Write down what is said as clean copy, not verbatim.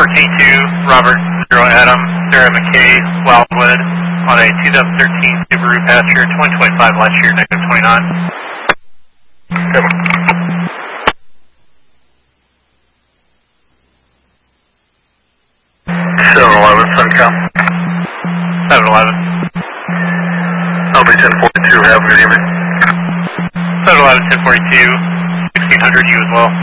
K2, Robert 0 Adam, Sarah McKay, Wildwood, on a 2013 Subaru Passenger, 2025 last year, -29. Okay. 711, SunCal. 711. I'll be 1042, have a good evening. 711, 1042, 1600, you as well.